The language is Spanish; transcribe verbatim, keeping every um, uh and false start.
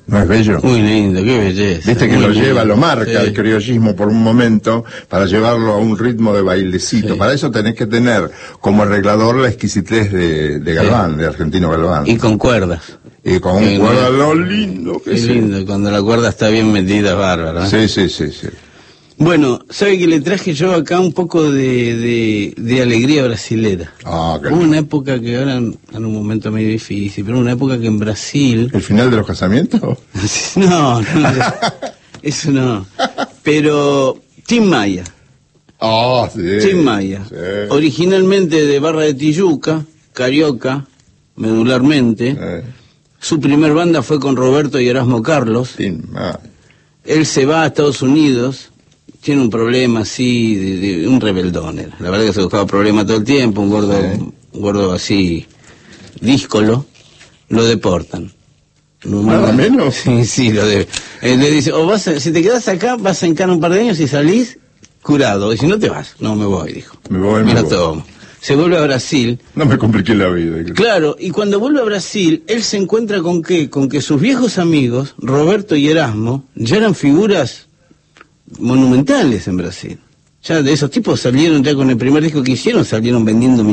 ¿No es bello? Muy lindo, qué belleza. Viste que muy lo lindo. lleva, lo marca Sí. el criollismo por un momento para llevarlo a un ritmo de bailecito. Sí. Para eso tenés que tener como arreglador la exquisitez de, de Galván, sí. de Argentino Galván. Y con cuerdas. Y con un cuerda, lo lindo que Qué es. lindo, cuando la cuerda está bien metida, bárbaro. ¿eh? Sí, sí, sí, sí. Bueno, ¿sabe que le traje yo acá un poco de, de, de alegría brasilera? Ah, qué Hubo lindo. una época que ahora, en un momento medio difícil, pero una época que en Brasil... ¿El final de los casamientos? No, no, eso no. Pero Tim Maya. Ah, sí. Tim Maya. Sí. Originalmente de Barra de Tijuca, carioca, medularmente. Eh, Su primer banda fue con Roberto y Erasmo Carlos. Tim Maya. Él se va a Estados Unidos, tiene un problema así, de, de un rebeldón era. La verdad que se buscaba problemas todo el tiempo, un gordo, Sí. un gordo así, díscolo, lo deportan. Lo ¿Nada mandan- menos? Sí, sí, lo de, eh, le dice, o vas a- si te quedas acá, vas a encarar un par de años y salís curado. Y si no te vas, no me voy, dijo. Me voy, me Mira, voy. tomo. Se vuelve a Brasil. No me compliqué la vida. Claro, y cuando vuelve a Brasil, él se encuentra con qué, con que sus viejos amigos, Roberto y Erasmo, ya eran figuras monumentales en Brasil. Ya de esos tipos salieron, ya con el primer disco que hicieron, salieron vendiendo